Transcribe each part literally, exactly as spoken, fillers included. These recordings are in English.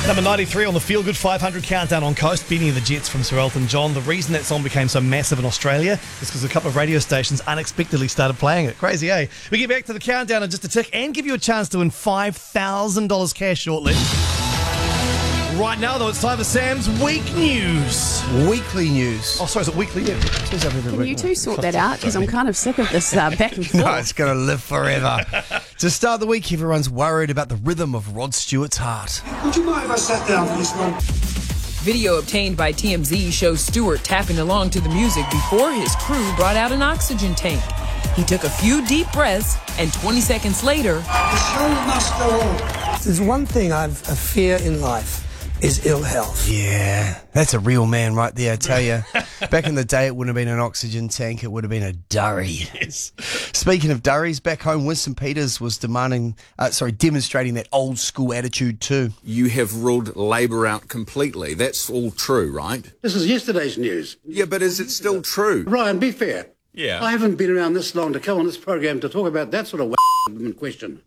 Number ninety-three on the Feel Good five hundred countdown on Coast, Benny and the Jets from Sir Elton John. The reason that song became so massive in Australia is because a couple of radio stations unexpectedly started playing it. Crazy, eh? We get back to the countdown in just a tick and give you a chance to win five thousand dollars cash shortly. Right now, though, it's time for Sam's Week News. Weekly news. Oh, sorry, is it weekly news? Can you two sort that out? Because I'm kind of sick of this uh, back and forth. No, it's going to live forever. To start the week, everyone's worried about the rhythm of Rod Stewart's heart. Would you mind if I sat down for this one? Video obtained by T M Z shows Stewart tapping along to the music before his crew brought out an oxygen tank. He took a few deep breaths, and twenty seconds later... The show must go on. There's one thing I've a fear in life, is ill health. Yeah, that's a real man right there, I tell you. Back in the day, it wouldn't have been an oxygen tank, it would have been a durry. Yes. Speaking of durries, back home, Winston Peters was demanding, uh, sorry, demonstrating that old school attitude too. You have ruled Labor out completely. That's all true, right? This is yesterday's news. Yeah, but is it still true? Ryan, be fair. Yeah. I haven't been around this long to come on this program to talk about that sort of question.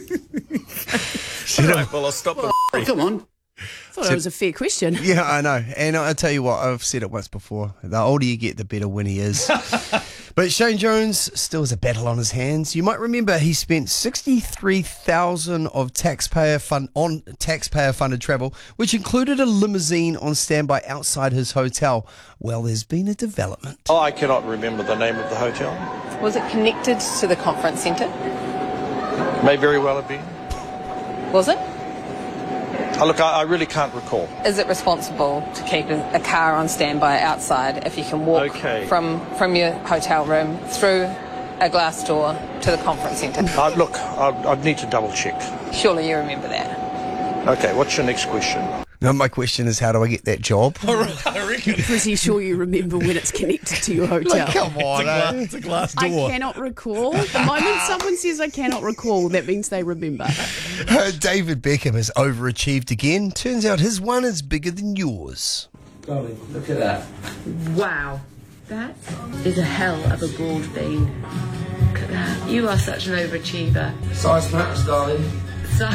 All right, well, I'll stop Oh, come on. I thought it was a fair question. Yeah, I know. And I'll tell you what, I've said it once before. The older you get, the better Winnie is. But Shane Jones still has a battle on his hands. You might remember he spent sixty-three thousand dollars of taxpayer fund on taxpayer-funded travel, which included a limousine on standby outside his hotel. Well, there's been a development. Oh, I cannot remember the name of the hotel. Was it connected to the conference centre? May very well have been. Was it? Oh, look, I, I really can't recall. Is it responsible to keep a, a car on standby outside if you can walk Okay. from, from your hotel room through a glass door to the conference centre? Uh, look, I, I'd need to double check. Surely you remember that. Okay, what's your next question? Now, my question is, how do I get that job? I reckon. Was he sure you remember when it's connected to your hotel? Come on, It's a, eh? gla- it's a glass I door. cannot recall. The moment someone says I cannot recall, that means they remember. Uh, David Beckham has overachieved again. Turns out his one is bigger than yours. Darling, look at that. Wow, that is a hell of a broad bean. Look at that. You are such an overachiever. Size matters, darling. So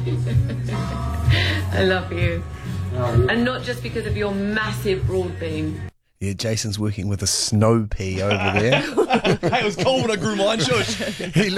I love you. And not just because of your massive broad bean. Yeah, Jason's working with a snow pea over there. Hey, it was cold when I grew mine, shush. He